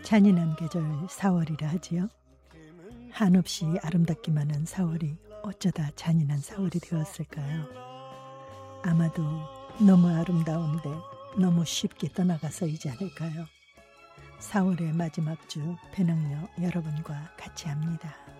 잔인한 계절 4월이라 하지요. 한없이 아름답기만 한 4월이 어쩌다 잔인한 4월이 되었을까요? 아마도 너무 아름다운데 너무 쉽게 떠나가서이지 않을까요? 4월의 마지막 주 배낭여 여러분과 같이 합니다.